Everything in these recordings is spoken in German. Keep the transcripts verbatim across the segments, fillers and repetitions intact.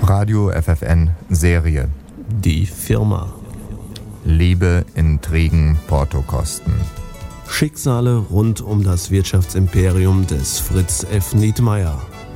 Radio F F N Serie. Die Firma. Liebe, Intrigen, Portokosten. Schicksale rund um das Wirtschaftsimperium des Fritz F. Nietmeyer.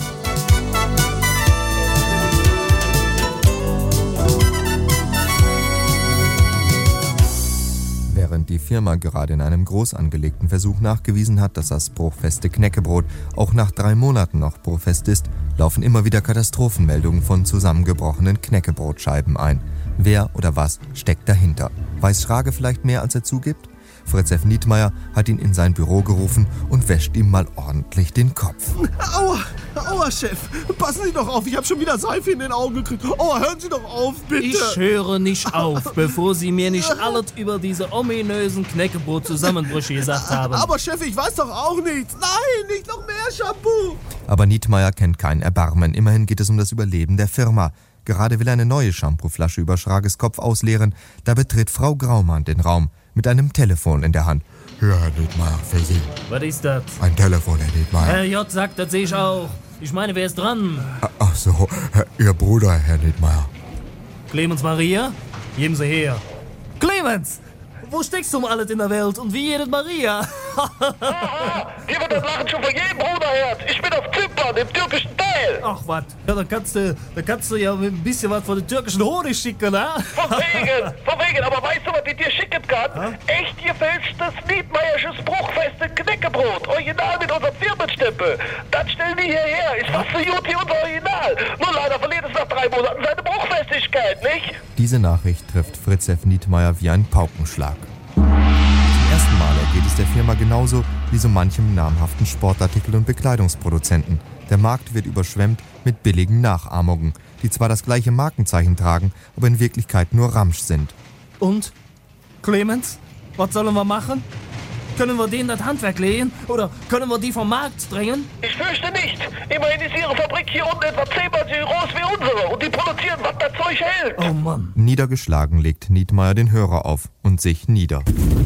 Während die Firma gerade in einem groß angelegten Versuch nachgewiesen hat, dass das bruchfeste Knäckebrot auch nach drei Monaten noch bruchfest ist, laufen immer wieder Katastrophenmeldungen von zusammengebrochenen Knäckebrotscheiben ein. Wer oder was steckt dahinter? Weiß Schrage vielleicht mehr, als er zugibt? Fritz F. Nietmeyer hat ihn in sein Büro gerufen und wäscht ihm mal ordentlich den Kopf. Aua, aua, Chef, passen Sie doch auf, ich habe schon wieder Seife in den Augen gekriegt. Aua, hören Sie doch auf, bitte. Ich höre nicht auf, bevor Sie mir nicht alles über diese ominösen Knäckebrot-Zusammenbrüche gesagt haben. Aber Chef, ich weiß doch auch nichts. Nein, nicht noch mehr Shampoo. Aber Nietmeyer kennt kein Erbarmen. Immerhin geht es um das Überleben der Firma. Gerade will er eine neue Shampooflasche über Schrages Kopf ausleeren. Da betritt Frau Graumann den Raum mit einem Telefon in der Hand. Ja, Herr Nietmeyer, für Sie. Was ist das? Ein Telefon, Herr Nietmeyer. Herr J. sagt, das sehe ich auch. Ich meine, wer ist dran? Ach so, Ihr Bruder, Herr Nietmeyer. Clemens Maria? Geben Sie her. Clemens! Wo steckst du um alles in der Welt und wie jedes Maria? Aha, hier wird das Lachen schon von jedem Bruderherz. Ich bin auf Zypern, im türkischen Teil. Ach was, ja, da kannst du, da kannst du ja ein bisschen was von den türkischen Honig schicken, ne? Von wegen, von wegen, aber weißt du, was ich dir schicken kann? Ha? Echt gefälschtes Nietmeyersches bruchfeste Knäckebrot. Original mit unserem Firmenstempel. Das stellen die hierher. Ist fast so gut wie unser Original. Nur leider verliert es nach drei Monaten seine Bruchfestigkeit, nicht? Diese Nachricht trifft Fritz F. Nietmeyer wie ein Paukenschlag. Zum ersten Mal ergeht es der Firma genauso wie so manchem namhaften Sportartikel- und Bekleidungsproduzenten. Der Markt wird überschwemmt mit billigen Nachahmungen, die zwar das gleiche Markenzeichen tragen, aber in Wirklichkeit nur Ramsch sind. Und? Clemens? Was sollen wir machen? Können wir denen das Handwerk lehen? Oder können wir die vom Markt drängen? Ich fürchte nicht. Immerhin ist ihre Fabrik hier unten etwa zehnmal so groß wie unsere. Und die produzieren, was das Zeug hält. Oh Mann. Niedergeschlagen legt Nietmeyer den Hörer auf und sich nieder.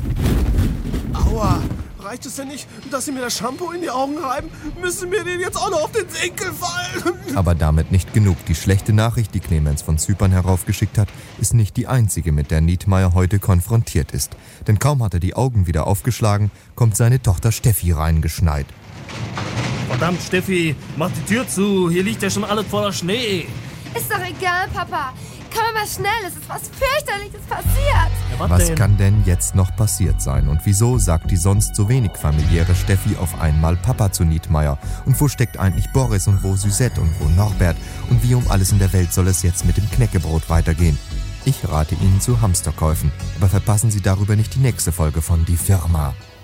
Aua, reicht es denn nicht, dass Sie mir das Shampoo in die Augen reiben? Müssen mir den jetzt auch noch auf den Senkel fallen? Aber damit nicht genug. Die schlechte Nachricht, die Clemens von Zypern heraufgeschickt hat, ist nicht die einzige, mit der Nietmeyer heute konfrontiert ist. Denn kaum hat er die Augen wieder aufgeschlagen, kommt seine Tochter Steffi reingeschneit. Verdammt, Steffi, mach die Tür zu. Hier liegt ja schon alles voller Schnee. Ist doch egal, Papa. Komm mal schnell, es ist was fürchterliches passiert. Ja, was Was denn? kann denn jetzt noch passiert sein? Und wieso sagt die sonst so wenig familiäre Steffi auf einmal Papa zu Nietmeyer? Und wo steckt eigentlich Boris und wo Suzette und wo Norbert? Und wie um alles in der Welt soll es jetzt mit dem Knäckebrot weitergehen? Ich rate Ihnen zu Hamsterkäufen, aber verpassen Sie darüber nicht die nächste Folge von Die Firma.